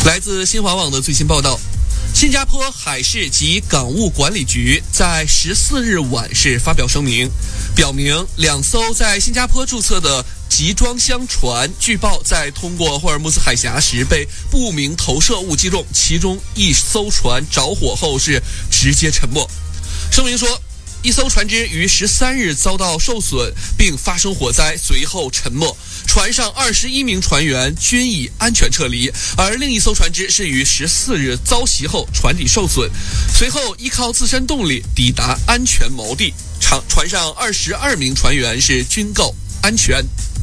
来自新华网的最新报道，新加坡海事及港务管理局在14日晚是发表声明，表明2艘在新加坡注册的集装箱船据报在通过霍尔木兹海峡时被不明投射物击中，其中1艘船着火后是直接沉没。声明说，1艘船只于13日遭到受损并发生火灾，随后沉没，船上21名船员均已安全撤离，而另1艘船只是于14日遭袭后船体受损，随后依靠自身动力抵达安全锚地，船上22名船员是均告安全。